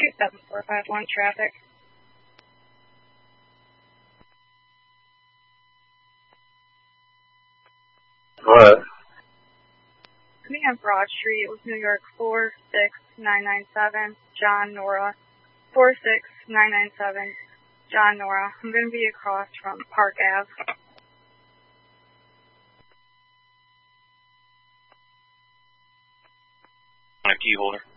27451 traffic. What? Coming on Broad Street with New York 46997, John Nora. 46997, John Nora. I'm going to be across from Park Ave. On a key holder.